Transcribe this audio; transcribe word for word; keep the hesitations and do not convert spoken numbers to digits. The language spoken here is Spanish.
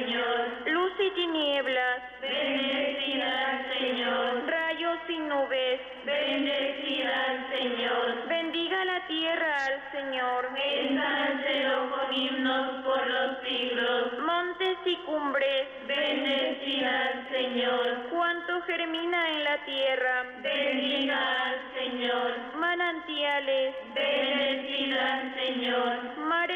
Señor. Luz y tinieblas, Bendecida al Señor. rayos y nubes, Bendecida al Señor. bendiga la tierra al Señor. Ensálcelo con himnos por los siglos. Montes y cumbres, Bendecida al Señor. cuanto germina en la tierra, Bendiga al Señor. manantiales, Bendecida al Señor. mares